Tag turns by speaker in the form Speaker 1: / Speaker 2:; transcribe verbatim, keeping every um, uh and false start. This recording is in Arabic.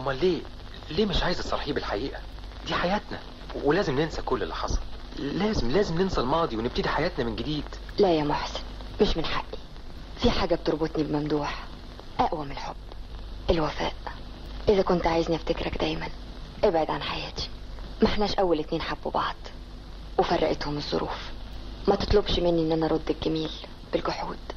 Speaker 1: امال ليه ليه مش عايزه تصرحيه بالحقيقه؟ دي حياتنا ولازم ننسى كل اللي حصل. لازم لازم ننسى الماضي ونبتدي حياتنا من جديد.
Speaker 2: لا يا محسن، مش من حقي. في حاجة بتربطني بممدوح أقوى من الحب، الوفاء. إذا كنت عايزني أفتكرك دايما ابعد عن حياتي. ما احناش أول اتنين حبوا بعض وفرقتهم الظروف. ما تطلبش مني إن أنا أرد الجميل بالجحود.